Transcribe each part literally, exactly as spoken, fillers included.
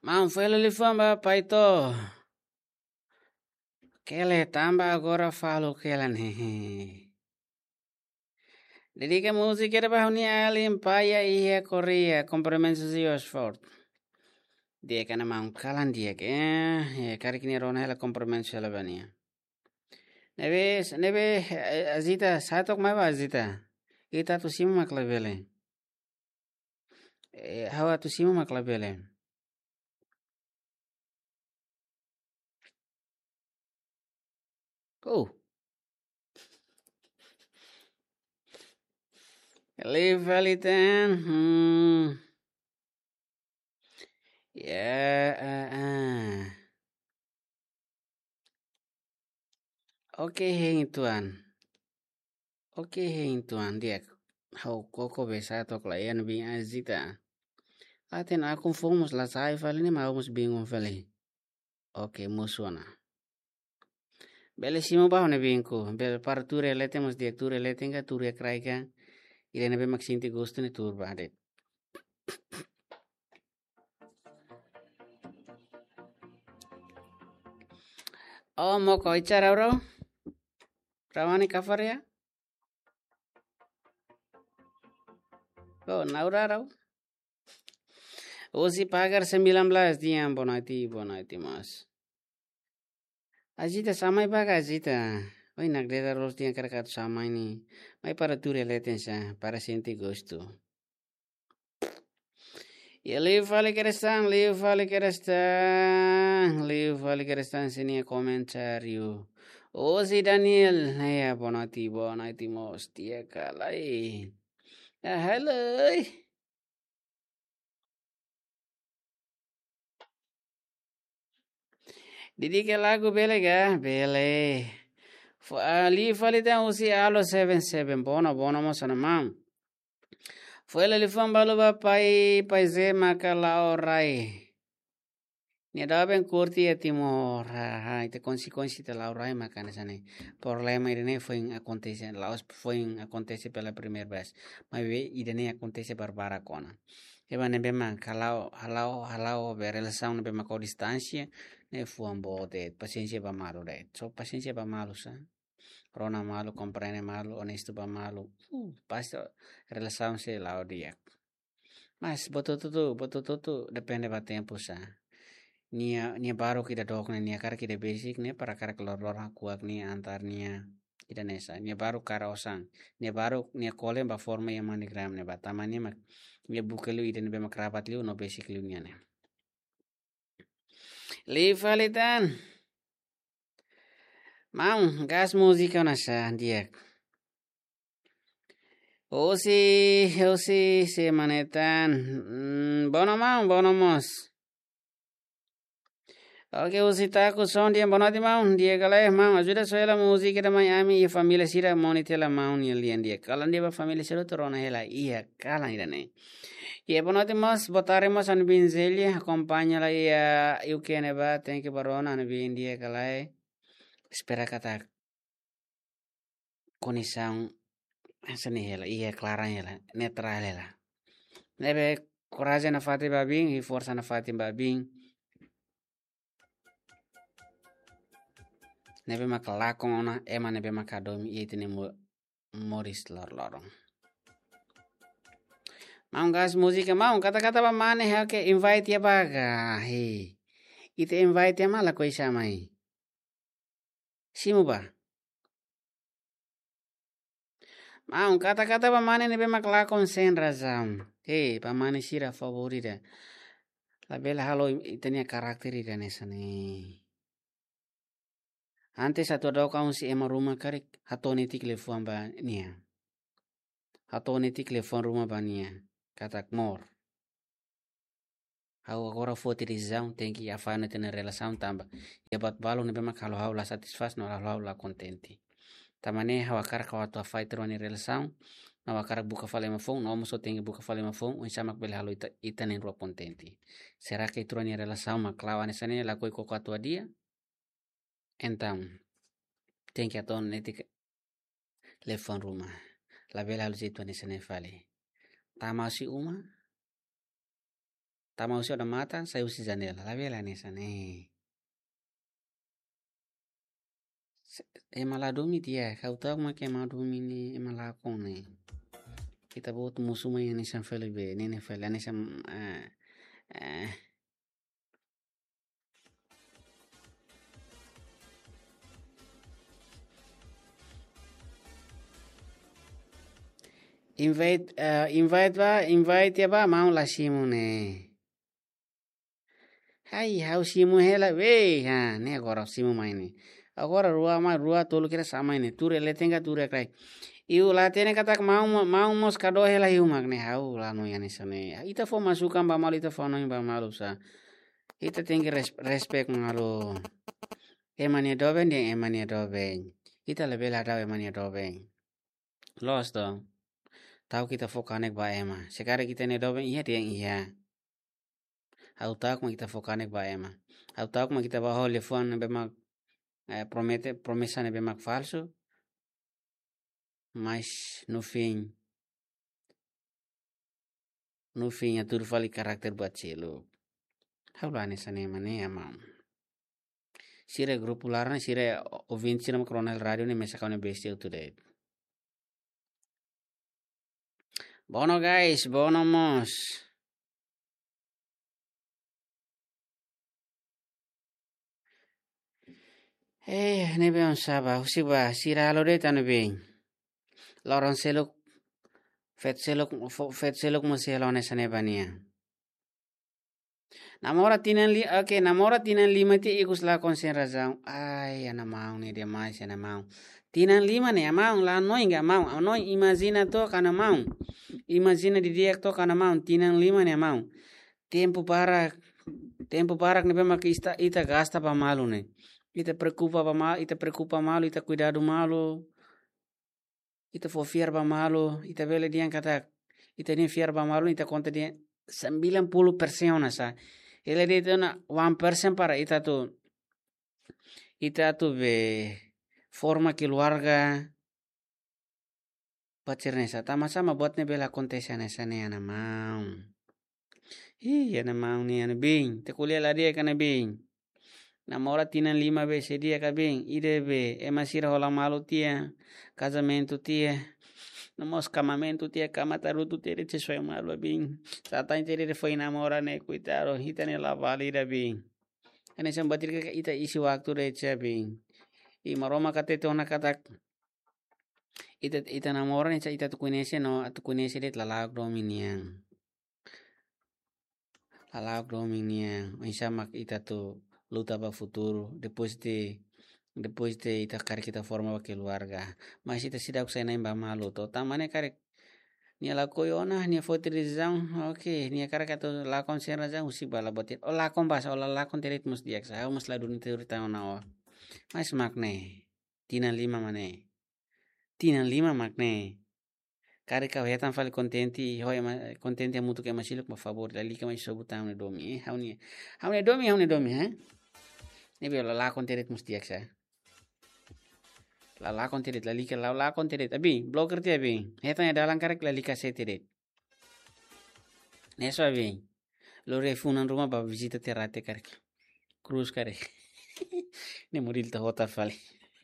Mau felo li famba paito. Kele tamba agora falo kela nehe. Dedica música era bahuni ali empaya ia Korea compromisos e esforço. Dia kana mau kalan dia ke eh kari kini rona hela compromiso la bania. Nebe nebe azita satok mai ba azita. Ita tu simu maklabele. Eh hawa tu simu maklabele. Oh. Leave Valitan. Hmm. Ya, ah, ah. Oke, hei tuan. Oke, hei tuan dia. Hau koko besa tok layan bing azita. Aten aku fomos la sai fali ni maumos bingung fali. Oke, musuana. Bele simo baho ne bingku. Bele par ture lete mos dia ture lete nga ture kraika. Ile nebe maksinti gusto ni turba adet. Oh, mau kau icara bro? Rawani kafar ya? Oh, naura raw? Osi pagar sembilan belas diam bonati bonati mas. Azita samai paga azita. Oi nagdeda ros dia karakat samai ni. Mai para ture letensa para senti gosto. Ya liu fale kerestan, liu fale kerestan, liu fale kerestan sini komentario. Osi Daniel, ya bonati bonati mos dia kalai. Ya halo. Didi ke lagu bele ga? Bele. Ali falita usi alo seven seven bono bono mo sana mam. Fuela li famba lo ba pai pai ze makala orai. Ni ada ben kurti ya timor ha ite konsi konsi te la orai makana sane. Problema irene foi acontece laos foi acontece pela primeira vez. Mas ve irene acontece barbara kona. Eba nebe man kalau halau halau berelação nebe ma ko distância ne fuambo de paciência ba malu de. So paciência ba malu sa. Rona malu, compreende malu, honesto ba malu. Uh, pasti relação se lá o dia. Mas botou tudo, botou tudo, depende ba tempo sa. Nia nia baru kita dok nia kar kita basic nia para kar kelor lor kuak nia antar nia kita nesa nia baru kara osang nia baru nia kole ba forma yang manigram nia ba tamani mak nia bukelu iden be makrabat liu no basic liu nia nia. Li falitan. Mau gas musika nasa dia. Osi, osi, si manetan. Mm, bono mau, bono mos. Oke, osi taku son dia bono di mau. Dia kalai mau. Ajuda soela musik kita mai ami i família sira monitela mau ni lian dia. Kalan dia ba família sira torona hela. Iya, kalan ida ne. Ia bono di mos, botaremos an binzelia. Acompañala ia iukene ba. Thank you barona an bin dia kalai. Espera kata conexão sani hela. Iya, clara hela. Netral hela. Nebe coragem na fati babing e força na fati babing. Nebe makalakon ona ema nebe makadomi itini mo moris lor lorong. Mau gas musika mau kata-kata ba mane ha ke invite ya baga. He. Ite invite ya mala ko isa mai. Simu ba? Mau kata-kata ba mane nebe makalakon sen razam. He, pa mane sira favorita. La bela halo itania karakter ida nesane. Antes satu dau kaun si ema rumah karik hatoni tik lefuan ba nia. Hatoni tik lefuan rumah ba nia. Katak mor. Hau agora foti rizão tem que afana ter relação tamba. E bat balo ne bema kalau hau la satisfaz no la hau la contente. Tamane hau akar kawa tua fighter wani relação. Na wakar buka fale ma phone, no so tem que buka fale ma phone, un sama bele halo ita ita nen rua contente. Será que tu wani relação ma klawa nesane la koi koko atua dia? Então, tem que aton netik lefon rumah. La bela halo zitu nesane fale. Tamasi uma Tama usi oda mata, saya usi janela. La bela nessa né. Ema domi dia, kau tahu mak ema domi ni ema lakon ne. Kita buat musuh mah yang nisam fele be, nene fele nisam eh eh invite uh, invite ba invite ya ba mau la simu ne. Hai hau simu hela be ha ne agora simu mai ne. Agora rua ma rua tolo kira sama ini. Ture le tenga ture krai. Iu la tene katak mau mau mos kado hela iu magne hau la no yani sane. Ita fo masukan ba malu ita fo no ba malu sa. Ita tinggi res, respect malu. Emania doben dia emania doben. Ita lebih lah tahu emania doben. Los dong. Tahu kita fokanek ba ema. Sekarang kita ne doben iya dia iya. Hau tahu kuma kita fokanek ba ema. Hau tahu kuma kita baho telefon bemak eh, promete promesa ne bemak falso. Mas no fim no fim a tudo fala carácter bacelo. Hau lá nessa nema ne ama. Sire grupo larna sire ouvinte sire coronel radio ne mesa kaune bestia today. Bono guys, bono mos. Eh, ne be on saba, usiba, sira lo de tan bem. Loron selok fet selok fet selok mo selo ne sane bania. Namora tinan li okay, namora tinan lima ti ikus la konsen razão. Ai, ana mau ne de mais ana mau. Tinan lima ne mau la no inga mau. No imagina to kana mau. Imagina di dia to kana mau tinan lima ne mau. Tempo para tempo para que ne bema que ita ita gasta pa malu ne. Ita preocupa pa mal, ita preocupa malu, ita cuidado malu. Ita for fiar pa malu, ita vele dian kata ita ni fiar pa malu, ita conta dia sembilan puluh persen sa. Ele dia na one percent para ita tu ita tu be forma keluarga pacar nesa. Sama-sama buat ne bela kontesan nesa ne ana mau. Ih, ana mau ni ana bing. Te kuliah lah dia kana bing. Namora tinan lima vezes dia ka bing. Ide be ema sira rola malu tia. Casamento tia. Namos camamento tia kama tarutu tere te soy malu bing. Sata tere foi namora ne cuidado. Hita ne la valida bing. Ane sam batir ka ita isi waktu recha bing. I maroma kate tona katak. Ita ita namora ne ita tu kunese no tu kunese det la lag dominian. La lag dominian. Insya mak ita tu luta para futuro. Depois de depois de ita kare kita forma keluarga. Mas ita sidak saya naimba malu to. Tamane kare nia la koyona nia fotirizão. Okay, nia kare kato la konserazão usi bala botit. O la kon basa o la la kon terit mus diak sa. Mus la duni teorita ona o. Mas makne. Tina lima mane. Tina lima makne. Kare ka hetan fale contente hoy ma contente mutu ke masiluk por favor la lika mai sobutam ne domi. Hauni. Hauni domi hauni domi ha. Ni be la la kon terit mus diak sa. La la kon terit la lika la la kon terit abi blogger ti abi. Hetan ya dalang karek la lika se terit. Neso abi. Lo refunan rumah ba visita terate karek. Cruz karek. Ne moril ta hota fale.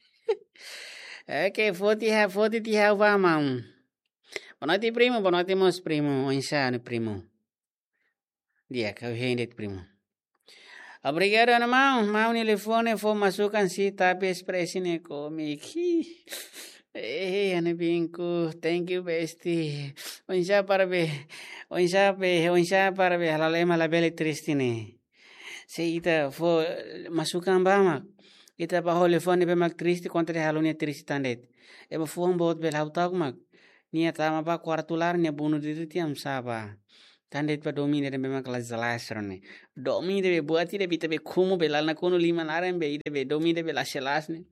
Okay, forty ha forty ti ha va mam. Boa noite, primo. Boa noite, meus primo. Insano, primo. Dia, kau hendet, primo. Obrigado, Ana Mau. Mau ni telefone for masukan si tapi expresi ne komik. Eh, Ana Binku. Thank you, bestie. Onsa para be. Onsa be. Onsa para be. Halalema la bele triste ne. Se ita for masukan bama. Ita pa ho telefone be mak triste kontra halunia triste tandet. Eba fuang bot bel hautak mak. Nia tama ba quartular nia bunuh diri tiam saba. Tandet pa domi ne memang kelas jelasrone. Domi de buat de bita be kumu belal na kuno lima laren be ide be domi de bela shelas ne.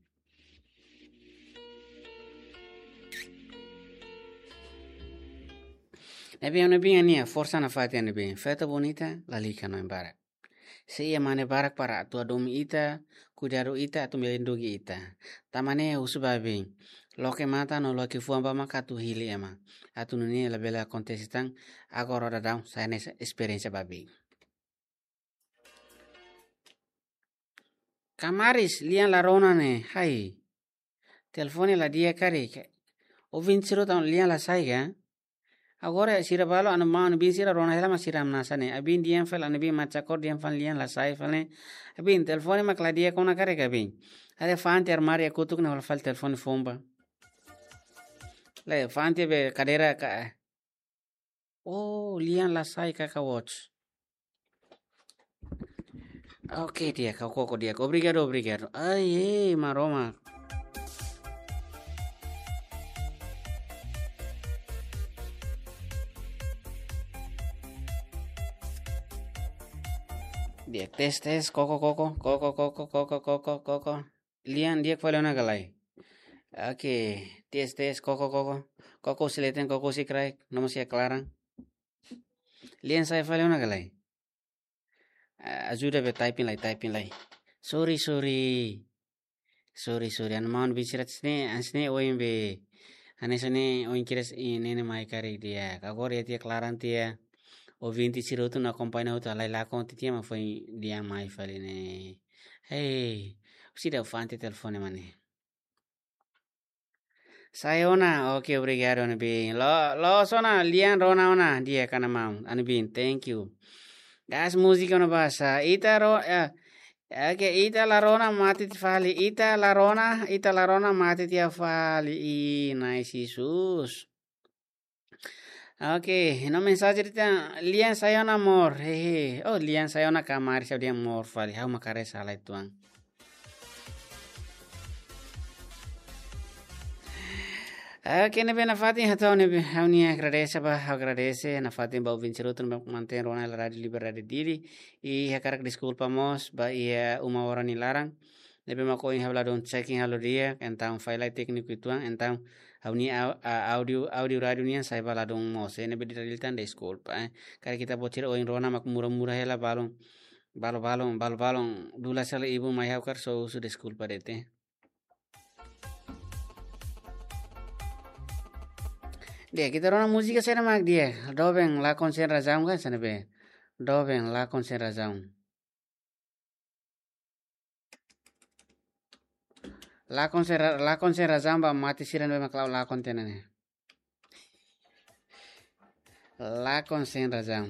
Nabi nabi ania forza na fati nabi. Feta bonita la lika no embarak. Seia mane barak para tua domi ita, kudaru ita atu melindugi ita. Tamane usubabi. Loke mata no loke fuamba maka tu hili ema. Atu nuni la bela kontestan agora dadang saya nes experience babi. Kamaris lian la rona ne. Hai. Telefone la dia kari. O vinciro ta lian la sai ga. Agora sira balo anu mau anu bin sira rona hela masira amnasa ne. Abin dian fel anu bin macakor dian fan lian la sai fel ne. Abin telefone mak la dia kona kare ka bin. Ada fanti armari akutuk na wal fal telefone fomba. Le fanti be kadera ka. Oh, lian la sai kaka watch. Oke dia, kau koko dia. Obrigado, obrigado. Ai, maroma. Dia tes tes koko koko koko koko koko koko koko. Lian dia fale una galai. Oke, tes tes koko koko. Koko sileten koko si krai, no se aclaran. Lian sai fale una galai. Ajuda be typing lai typing lai. Sorry sorry. Sorry sorry an maun bisirat sne asne oin be. Ane sone oin kiras nene mai kari dia. Kagor ya tia klaran tia. O vinti sirotu na kompanya uta lai lakon tia ma foi dia mai fale ne. Hey, usida ufante telefone mane. Sayona, okay, obrigado ane bin. Lo lo sona lian rona ona dia kana mau. Ane bin, thank you. Das música no pasa. Ita ro eh, que ita la rona mati fali. Ita la rona, ita la rona mati tia fali. I nice Jesus. Okay, no mensaje dita lian sayona amor. Hehe. Oh, lian sayona kamar sa dia amor fali. How makare sala ituan. Okay, ne bena fati hatau ne hauni agradece ba agradece na fati ba vincerutun ba manten rona la radio liberdade diri i hakarak disculpamos ba ia uma hora ni larang ne bema ko in habla don checking halo dia então file técnico ituan então hauni audio audio radio ni sai bala don mose ne be diltan desculpa eh kare kita bocir o in rona mak mura-mura hela balong balo balong balo balong dula sala ibu mai hakar so su desculpa dete. Dia kita rona música sana mak dia. Dobeng la konser razam kan sana be. Dobeng la konser razam. La konser la konser razam ba mati siran be maklau la kontenane. La konser razam.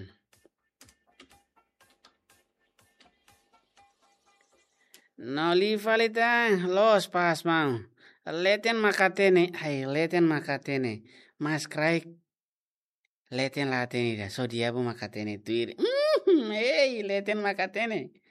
No li falita los pas mau. Leten makatene, ay leten makatene. Mas crai leten la tenida, so diabo makatene tuir. Hey, leten makatene.